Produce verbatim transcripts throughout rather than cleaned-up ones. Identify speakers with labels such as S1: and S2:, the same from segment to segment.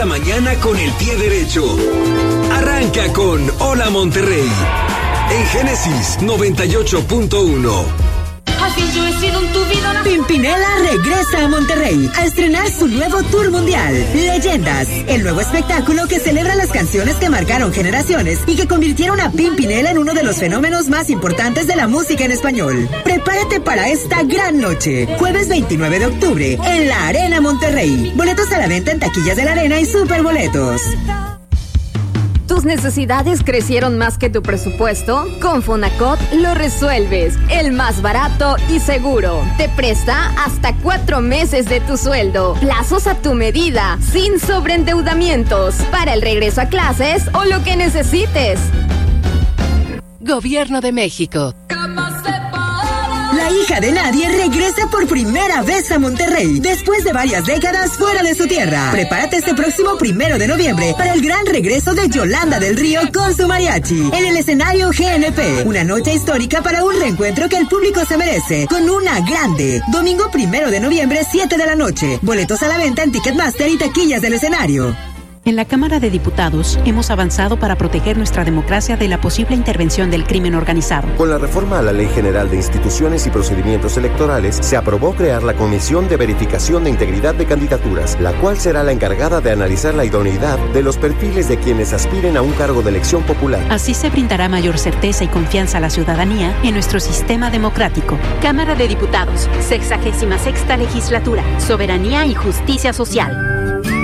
S1: La mañana con el pie derecho. Arranca con Hola Monterrey en Génesis noventa y ocho punto uno.
S2: Así yo he sido en tu vida.
S3: Pimpinela regresa a Monterrey a estrenar su nuevo tour mundial, Leyendas, el nuevo espectáculo que celebra las canciones que marcaron generaciones y que convirtieron a Pimpinela en uno de los fenómenos más importantes de la música en español. Prepárate para esta gran noche, jueves veintinueve de octubre, en la Arena Monterrey. Boletos a la venta en taquillas de la Arena y Superboletos.
S4: ¿Tus necesidades crecieron más que tu presupuesto? Con Fonacot lo resuelves. El más barato y seguro. Te presta hasta cuatro meses de tu sueldo. Plazos a tu medida, sin sobreendeudamientos. Para el regreso a clases o lo que necesites.
S5: Gobierno de México.
S3: La hija de nadie regresa por primera vez a Monterrey, después de varias décadas fuera de su tierra. Prepárate este próximo primero de noviembre para el gran regreso de Yolanda del Río con su mariachi, en el escenario G N P. Una noche histórica para un reencuentro que el público se merece, con una grande. Domingo primero de noviembre, siete de la noche. Boletos a la venta en Ticketmaster y taquillas del escenario.
S6: En la Cámara de Diputados hemos avanzado para proteger nuestra democracia de la posible intervención del crimen organizado.
S7: Con la reforma a la Ley General de Instituciones y Procedimientos Electorales, se aprobó crear la Comisión de Verificación de Integridad de Candidaturas, la cual será la encargada de analizar la idoneidad de los perfiles de quienes aspiren a un cargo de elección popular.
S6: Así se brindará mayor certeza y confianza a la ciudadanía en nuestro sistema democrático. Cámara de Diputados, sexagésima sexta legislatura, soberanía y justicia social.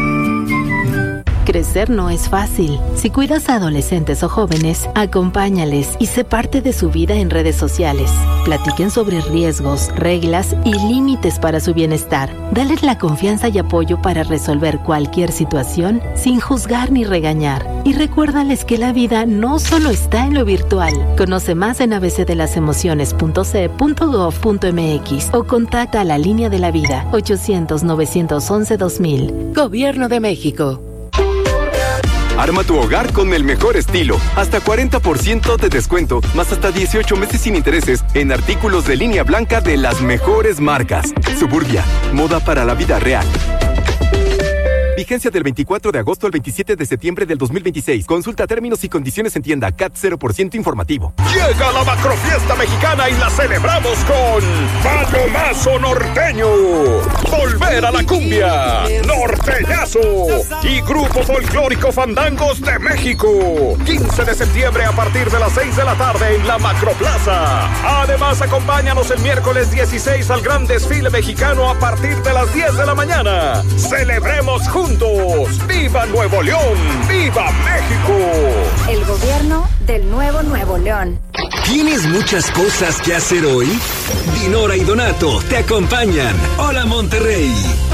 S8: Crecer no es fácil. Si cuidas a adolescentes o jóvenes, acompáñales y sé parte de su vida en redes sociales. Platiquen sobre riesgos, reglas y límites para su bienestar. Dales la confianza y apoyo para resolver cualquier situación sin juzgar ni regañar. Y recuérdales que la vida no solo está en lo virtual. Conoce más en a b c de las emociones punto c e punto gov punto m x o contacta a la Línea de la Vida ochocientos, novecientos once, dos mil.
S5: Gobierno de México.
S9: Arma tu hogar con el mejor estilo. Hasta cuarenta por ciento de descuento, más hasta dieciocho meses sin intereses en artículos de línea blanca de las mejores marcas. Suburbia, moda para la vida real. Vigencia del veinticuatro de agosto al veintisiete de septiembre del dos mil veintiséis. Consulta términos y condiciones en tienda. C A T cero por ciento informativo.
S10: Llega la macrofiesta mexicana y la celebramos con Palomazo Norteño. Volver a la cumbia. Norteñazo. Y Grupo Folclórico Fandangos de México. quince de septiembre a partir de las seis de la tarde en la Macroplaza. Además, acompáñanos el miércoles dieciséis al gran desfile mexicano a partir de las diez de la mañana. Celebremos juntos. ¡Viva Nuevo León! ¡Viva México!
S4: El gobierno del nuevo Nuevo León.
S1: ¿Tienes muchas cosas que hacer hoy? Dinora y Donato te acompañan. Hola Monterrey.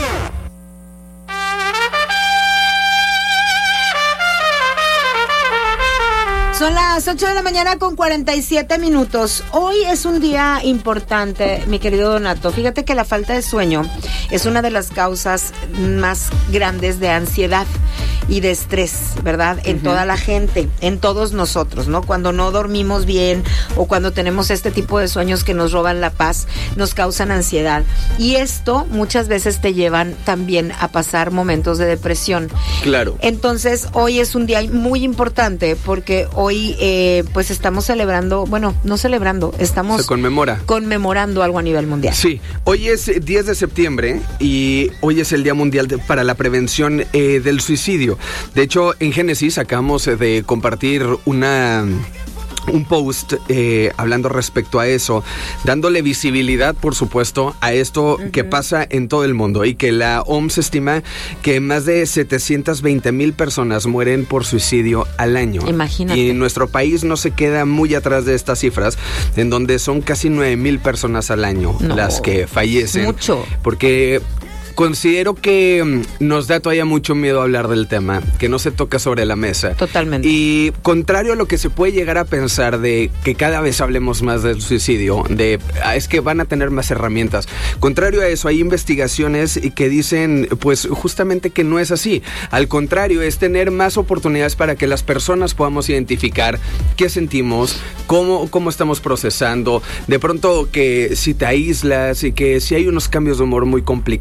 S11: Son las ocho de la mañana con cuarenta y siete minutos. Hoy es un día importante, mi querido Donato. Fíjate que la falta de sueño es una de las causas más grandes de ansiedad y de estrés, ¿verdad? En uh-huh. toda la gente, en todos nosotros, ¿no? Cuando no dormimos bien o cuando tenemos este tipo de sueños que nos roban la paz, nos causan ansiedad. Y esto muchas veces te llevan también a pasar momentos de depresión.
S12: Claro.
S11: Entonces, hoy es un día muy importante porque hoy eh, pues estamos celebrando, bueno, no celebrando, estamos...
S12: Se conmemora.
S11: Conmemorando algo a nivel mundial.
S12: Sí, hoy es diez de septiembre y hoy es el Día Mundial de, para la Prevención eh, del Suicidio. De hecho, en Génesis acabamos de compartir una... un post eh, hablando respecto a eso, dándole visibilidad, por supuesto, a esto uh-huh. que pasa en todo el mundo y que la O M S estima que más de setecientas veinte mil personas mueren por suicidio al año.
S11: Imagínate.
S12: Y nuestro país no se queda muy atrás de estas cifras, en donde son casi nueve mil personas al año no, las que fallecen.
S11: Mucho.
S12: Porque... considero que nos da todavía mucho miedo hablar del tema, que no se toca sobre la mesa.
S11: Totalmente.
S12: Y contrario a lo que se puede llegar a pensar de que cada vez hablemos más del suicidio, de ah, es que van a tener más herramientas. Contrario a eso, hay investigaciones que dicen, pues justamente que no es así. Al contrario, es tener más oportunidades para que las personas podamos identificar qué sentimos, cómo, cómo estamos procesando. De pronto que si te aíslas y que si hay unos cambios de humor muy complicados,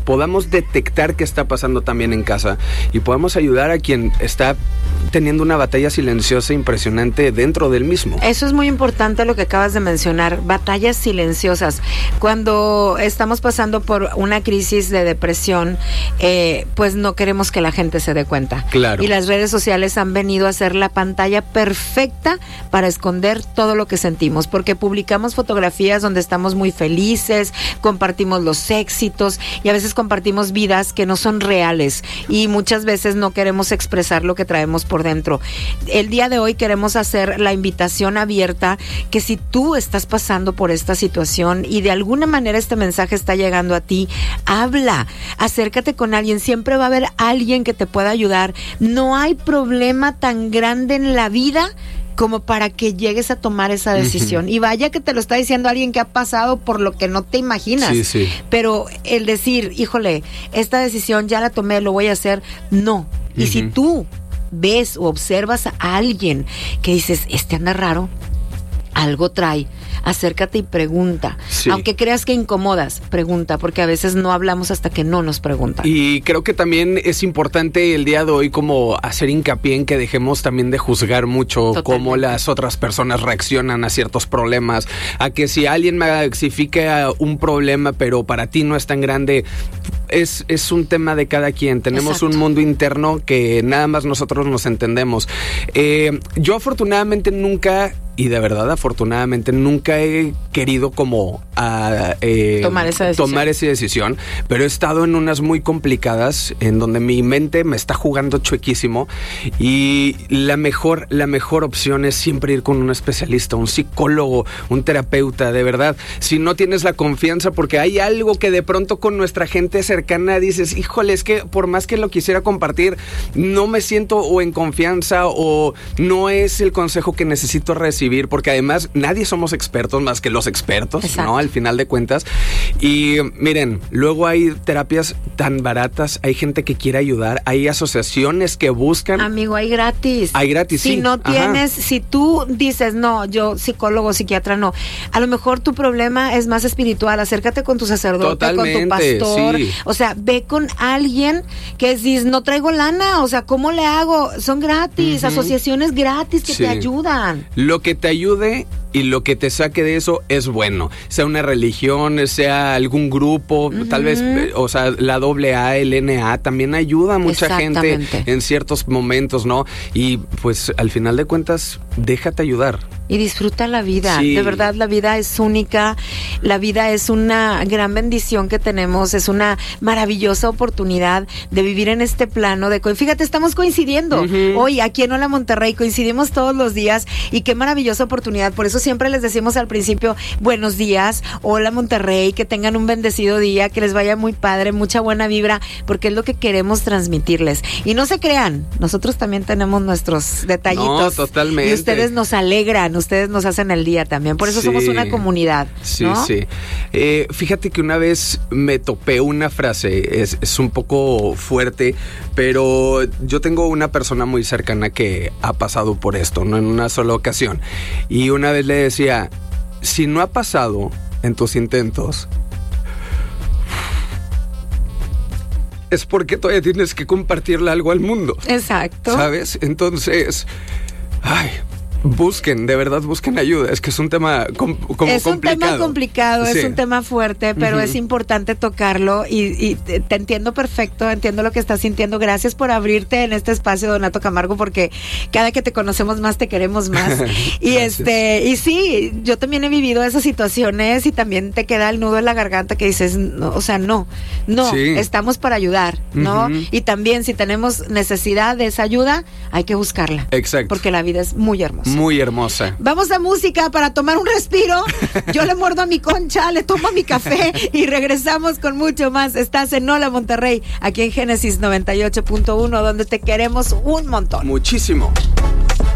S12: podamos detectar qué está pasando también en casa y podamos ayudar a quien está teniendo una batalla silenciosa impresionante dentro del mismo.
S11: Eso es muy importante lo que acabas de mencionar, batallas silenciosas. Cuando estamos pasando por una crisis de depresión, eh, pues no queremos que la gente se dé cuenta.
S12: Claro.
S11: Y las redes sociales han venido a ser la pantalla perfecta para esconder todo lo que sentimos, porque publicamos fotografías donde estamos muy felices, compartimos los éxitos y a veces compartimos vidas que no son reales y muchas veces no queremos expresar lo que traemos por dentro. El día de hoy queremos hacer la invitación abierta que si tú estás pasando por esta situación y de alguna manera este mensaje está llegando a ti, habla, acércate con alguien, siempre va a haber alguien que te pueda ayudar. No hay problema tan grande en la vida como para que llegues a tomar esa decisión. Uh-huh. Y vaya que te lo está diciendo alguien que ha pasado por lo que no te imaginas.
S12: Sí, sí.
S11: Pero el decir, híjole, esta decisión ya la tomé, lo voy a hacer, no. Y uh-huh. si tú ves o observas a alguien que dices, este anda raro, algo trae, acércate y pregunta. Sí. Aunque creas que incomodas, pregunta, porque a veces no hablamos hasta que no nos preguntan.
S12: Y creo que también es importante el día de hoy como hacer hincapié en que dejemos también de juzgar mucho cómo las otras personas reaccionan a ciertos problemas, a que si alguien magnifica un problema pero para ti no es tan grande, es, es un tema de cada quien. Tenemos Exacto. un mundo interno que nada más nosotros nos entendemos. Eh, yo afortunadamente nunca... Y de verdad, afortunadamente, nunca he querido como uh, eh,
S11: tomar, esa decisión.
S12: tomar esa decisión, pero he estado en unas muy complicadas en donde mi mente me está jugando chuequísimo y la mejor, la mejor opción es siempre ir con un especialista, un psicólogo, un terapeuta, de verdad. Si no tienes la confianza, porque hay algo que de pronto con nuestra gente cercana dices, híjole, es que por más que lo quisiera compartir, no me siento o en confianza o no es el consejo que necesito recibir. Porque además nadie somos expertos más que los expertos, Exacto. ¿no? Al final de cuentas. Y miren, luego hay terapias tan baratas, hay gente que quiere ayudar, hay asociaciones que buscan.
S11: Amigo, hay gratis.
S12: Hay gratis,
S11: si
S12: sí.
S11: Si no tienes, Ajá. si tú dices, no, yo psicólogo, psiquiatra, no. A lo mejor tu problema es más espiritual, acércate con tu sacerdote,
S12: Totalmente,
S11: con tu pastor.
S12: Sí.
S11: O sea, ve con alguien que dices, no traigo lana, o sea, ¿cómo le hago? Son gratis, uh-huh. asociaciones gratis que sí. te ayudan.
S12: Lo que te ayude y lo que te saque de eso es bueno, sea una religión, sea algún grupo, uh-huh. tal vez, o sea, la doble A, el N A, también ayuda a mucha gente en ciertos momentos, ¿no? Y pues al final de cuentas, déjate ayudar.
S11: Y disfruta la vida,
S12: sí.
S11: de verdad la vida es única, la vida es una gran bendición que tenemos, es una maravillosa oportunidad de vivir en este plano, de fíjate, estamos coincidiendo, uh-huh. hoy aquí en Hola Monterrey coincidimos todos los días y qué maravillosa oportunidad, por eso siempre les decimos al principio, buenos días, hola Monterrey, que tengan un bendecido día, que les vaya muy padre, mucha buena vibra, porque es lo que queremos transmitirles, y no se crean, nosotros también tenemos nuestros detallitos,
S12: no, totalmente.
S11: Y ustedes nos alegran, ustedes nos hacen el día también, por eso sí. somos una comunidad,
S12: Sí,
S11: ¿no?
S12: sí. Eh, fíjate que una vez me topé una frase, es, es un poco fuerte, pero yo tengo una persona muy cercana que ha pasado por esto, no en una sola ocasión, y una vez le decía, si no ha pasado en tus intentos, es porque todavía tienes que compartirle algo al mundo.
S11: Exacto.
S12: ¿Sabes? Entonces, ay, busquen, de verdad busquen ayuda. Es que es un tema com- como
S11: es
S12: complicado.
S11: un tema complicado,
S12: sí.
S11: es un tema fuerte, pero
S12: uh-huh. es
S11: importante tocarlo y, y te, te entiendo perfecto, entiendo lo que estás sintiendo. Gracias por abrirte en este espacio, Donato Camargo, porque cada que te conocemos más te queremos más. y este y sí, yo también he vivido esas situaciones y también te queda el nudo en la garganta que dices, no, o sea, no, no, sí. estamos para ayudar, ¿no? Uh-huh. Y también si tenemos necesidad de esa ayuda, hay que buscarla.
S12: Exacto.
S11: Porque la vida es muy hermosa.
S12: Muy hermosa.
S11: Vamos a música para tomar un respiro. Yo le muerdo a mi concha, le tomo mi café y regresamos con mucho más. Estás en Hola Monterrey, aquí en Génesis noventa y ocho punto uno, donde te queremos un montón.
S12: Muchísimo.